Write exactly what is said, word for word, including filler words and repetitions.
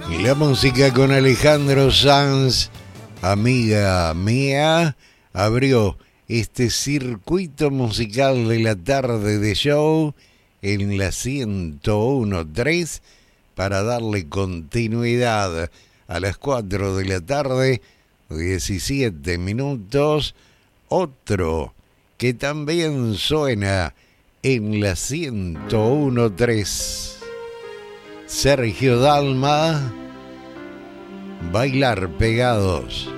La música con Alejandro Sanz, amiga mía, abrió este circuito musical de la tarde de show en la ciento uno punto tres para darle continuidad a las cuatro de la tarde, diecisiete minutos, otro que también suena en la ciento uno punto tres. Sergio Dalma, Bailar Pegados.